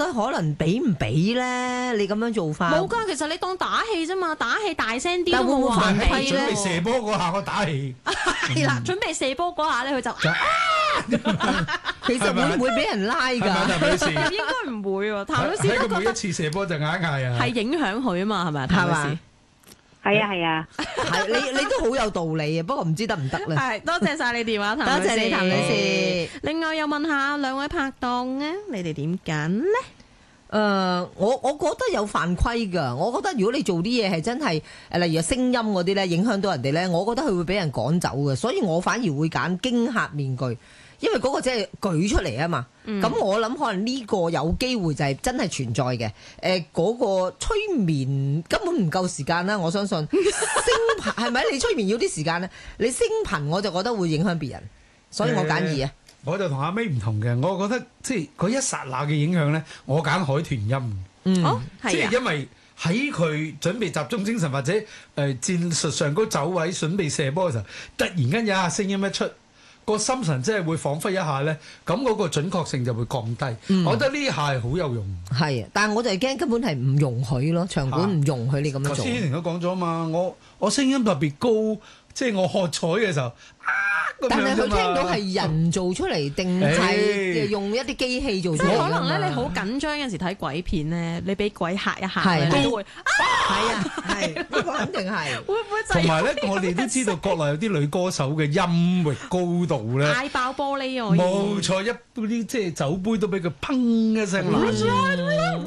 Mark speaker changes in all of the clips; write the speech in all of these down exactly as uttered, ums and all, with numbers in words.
Speaker 1: 得可能俾唔俾咧？你咁樣做法
Speaker 2: 冇㗎，其實你當打氣啫嘛，打氣大聲啲
Speaker 1: 但會唔會
Speaker 2: 都冇話
Speaker 1: 犯規
Speaker 2: 俾
Speaker 1: 咧
Speaker 3: 準備射波嗰下我打氣，
Speaker 2: 係啦，準備射波嗰下咧，佢就啊
Speaker 1: 其實會唔會俾人拉
Speaker 3: 係咪
Speaker 1: 㗎？
Speaker 3: 譚女士？
Speaker 2: 應該唔會喎，譚女士
Speaker 3: 喺佢每一
Speaker 2: 都覺得
Speaker 3: 次射波就嗌嗌啊！
Speaker 2: 係影響佢啊嘛，係咪啊？
Speaker 1: 係嘛
Speaker 2: 譚女士？
Speaker 4: 係啊係啊，
Speaker 1: 係你你都好有道理啊，不過唔知得唔得咧？
Speaker 2: 係，多謝晒你電話，譚
Speaker 1: 多謝你譚女士。
Speaker 2: 另外又問下兩位拍檔啊，你哋點揀咧？
Speaker 1: 誒、呃，我我覺得有犯規㗎。我覺得如果你做啲嘢係真係誒，例如聲音嗰啲咧，影響到人哋咧，我覺得佢會俾人趕走嘅。所以我反而會揀驚嚇面具，因為嗰個即係舉出嚟啊嘛。咁、嗯、我諗可能呢個有機會就係真係存在嘅。誒、呃，嗰、那個催眠根本唔夠時間啦，我相信。聲頻係咪？你催眠要啲時間咧？你聲頻我就覺得會影響別人，所以我揀二啊。
Speaker 3: 我就同阿 May 唔同嘅，我覺得即係嗰一剎那嘅影響咧，我揀海豚音。
Speaker 1: 嗯，
Speaker 2: 哦，
Speaker 3: 即
Speaker 2: 係啊，
Speaker 3: 係因為喺佢準備集中精神或者誒、呃、戰術上高走位準備射波嘅時候，突然間有一下聲音一出，個心神真係會恍惚一下咧，咁嗰個準確性就會降低。
Speaker 1: 嗯、
Speaker 3: 我覺得呢下係好有用。
Speaker 1: 係啊，但係我就係驚根本係唔容許咯，場館唔容許你咁樣做。
Speaker 3: 頭先都講咗嘛，我我聲音特別高，即係我喝彩嘅時候。
Speaker 1: 但係佢聽到係人做出嚟定係用一啲機器做出嚟？
Speaker 2: 即係可能咧，你好緊張有陣時睇鬼片咧，你俾鬼嚇一嚇咧，
Speaker 1: 係
Speaker 2: 你都會
Speaker 1: 係啊，係呢個肯定係。
Speaker 2: 會唔會就
Speaker 3: 同埋咧，我哋都知道國內有啲女歌手嘅音域高度咧，
Speaker 2: 嗌爆玻璃啊！
Speaker 3: 冇錯，一嗰啲即係酒杯都俾佢砰一聲爛。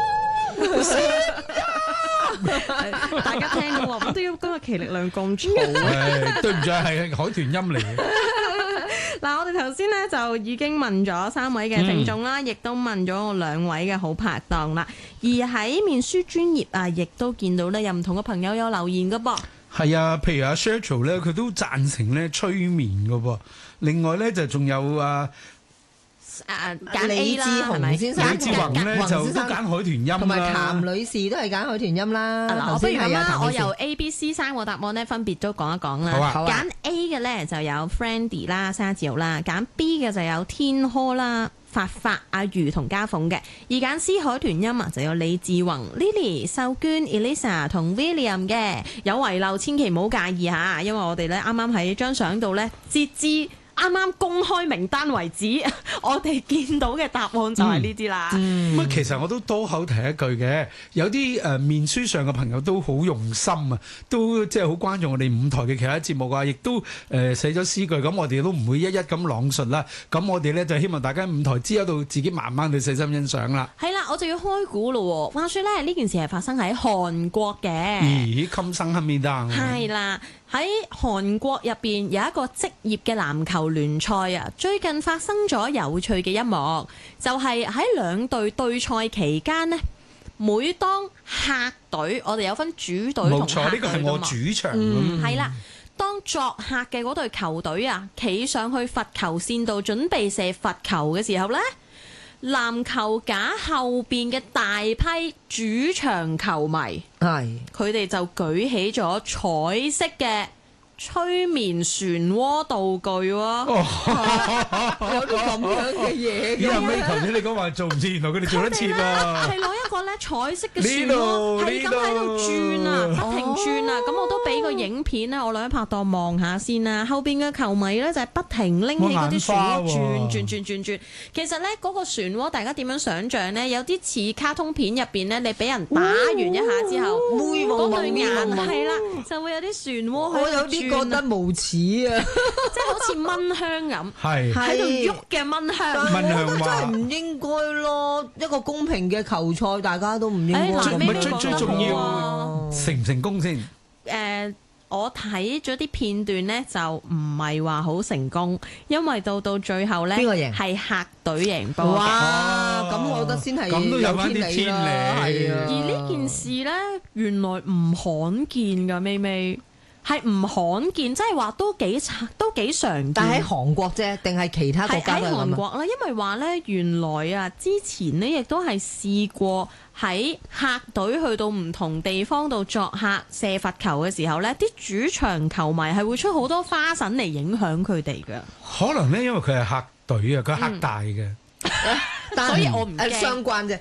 Speaker 2: 大家聽到話，我都要今日其力量咁粗。
Speaker 3: 誒，對唔住，係海豚音嚟嘅。
Speaker 2: 嗱，我哋頭先咧就已經問咗三位嘅聽眾啦，亦、嗯、都問咗我兩位嘅好拍檔啦。而喺面書專頁啊，亦都見到咧有唔同嘅朋友有留言噶噃。
Speaker 3: 係啊，譬如阿 Sherchel 咧，佢都贊成咧催眠噶噃。另外咧就仲有啊。
Speaker 2: 誒揀 A 啦，係咪？
Speaker 1: 李志宏先生，
Speaker 3: 李志宏咧就都揀海豚音啦，
Speaker 1: 同埋譚女士都係揀海豚音啦。
Speaker 2: 嗱，我不如咁啦，我由 A、B、C 三個答案咧分別都講一講啦。
Speaker 3: 好啊，
Speaker 2: 揀 A 嘅咧就有 Friendy 啦、沙字號啦，揀 B 嘅就有天柯啦、發發、阿如同家鳳嘅。而揀 C 海豚音啊，就有李志宏、Lily、秀娟、Elisa 同 William 嘅。有遺漏千祈唔好介意嚇，因為我哋咧啱啱喺張相度咧截至啱啱公開名單為止，我哋見到嘅答案就係呢啲啦。咁、
Speaker 3: 嗯嗯、其實我都多口提一句嘅，有啲誒、呃、面書上嘅朋友都好用心啊，都即係好關注我哋五台嘅其他節目啊，亦都誒、呃、寫咗詩句，咁我哋都唔會一一咁朗述啦。咁我哋咧就希望大家五台知道自己慢慢去細心欣賞啦。
Speaker 2: 係啦，我就要開估咯。話說咧，呢件事係發生喺韓國嘅。
Speaker 3: 咦，襟生黑面單。
Speaker 2: 係啦。喺韓國入邊有一個職業嘅籃球聯賽啊，最近發生咗有趣嘅一幕，就係喺兩隊對賽期間呢，每當客隊，我哋有分主隊同客隊㗎嘛。冇錯，呢個係我主場。嗯，係啦，當作客嘅嗰隊球隊啊，企上去罰球線度準備射罰球嘅時候呢，籃球架後邊嘅大批主場球迷，係佢哋就舉起咗彩色嘅催眠漩渦道具喎、哦，
Speaker 1: 有啲咁樣嘅嘢。
Speaker 3: 因為頭先你講話做唔切，原來佢哋做得切啊！
Speaker 2: 係攞一個咧彩色嘅漩渦，係咁喺度轉啊，不停轉啊！咁、哦、我都俾個影片咧，我兩位拍檔望下先啦。後邊嘅球迷咧就係不停拎起嗰啲漩渦轉轉轉轉轉。其實咧嗰、那個漩渦，大家點樣想像咧？有啲似卡通片入邊咧，你俾人打完一下之後，嗰對眼係啦，就會有啲漩渦喺度轉。
Speaker 1: 覺得無恥啊！
Speaker 2: 即係好似蚊香咁，
Speaker 3: 係
Speaker 2: 喺度喐嘅蚊香。
Speaker 3: 蚊香
Speaker 1: 真係唔應該咯！一個公平嘅球賽，大家都唔應該。
Speaker 3: 最最最重要成唔成功先？
Speaker 2: 誒、呃，我睇咗啲片段咧，就唔係話好成功，因為到到最後咧，邊個贏？係客隊贏波。
Speaker 1: 哇！咁、哦、我覺得先係
Speaker 3: 咁都有翻啲天理。
Speaker 2: 而呢件事咧，原來唔罕見㗎，咪咪。係唔罕見，即係話都幾都幾常見。
Speaker 1: 但喺韓國啫，定係其他國家都係咁啊？喺韓
Speaker 2: 國啦，因為話咧，原來啊，之前呢亦都係試過喺客隊去到唔同地方度作客射罰球嘅時候咧，啲主場球迷係會出好多花臣嚟影響佢哋㗎。
Speaker 3: 可能咧，因為佢係客隊啊，佢係客大嘅。
Speaker 1: 嗯但
Speaker 2: 所以我唔驚
Speaker 1: 相關啫。